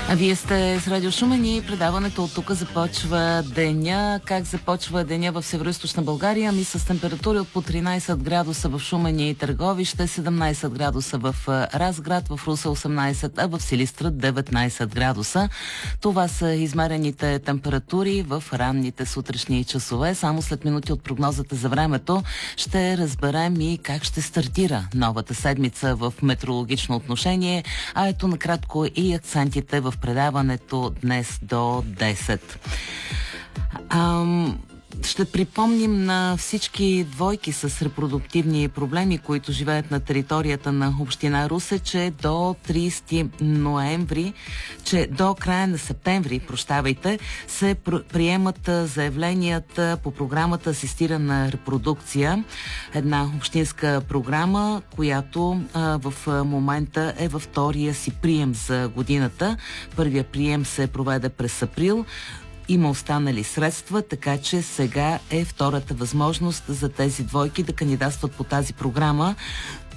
А вие сте с Радио Шумен и предаването от тук започва деня. Как започва деня в Североизточна България? Ами с температури от по 13 градуса в Шумен и Търговище, 17 градуса в Разград, в Русе 18, а в Силистра 19 градуса. Това са измерените температури в ранните сутрешни часове. Само след минути от прогнозата за времето ще разберем и как ще стартира новата седмица в метеорологично отношение, а ето накратко и акцентите в предаването днес до 10. Ще припомним на всички двойки с репродуктивни проблеми, които живеят на територията на община Русе, че до 30 ноември, че до края на септември, се приемат заявленията по програмата Асистирана репродукция. Една общинска програма, която в момента е във втория си прием за годината. Първия прием се проведе през април. Има останали средства, така че сега е втората възможност за тези двойки да кандидатстват по тази програма.